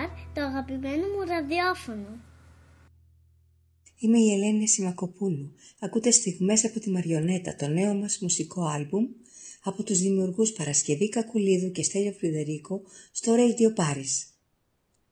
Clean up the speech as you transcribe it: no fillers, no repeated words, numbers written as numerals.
LGR, το αγαπημένο μου ραδιόφωνο. Είμαι η Ελένη Σιμακοπούλου. Ακούτε στιγμές από τη Μαριονέτα, το νέο μας μουσικό άλμπουμ από τους δημιουργούς Παρασκευή Κακουλίδου και Στέλιο Φρυδερίκο στο Radio Paris.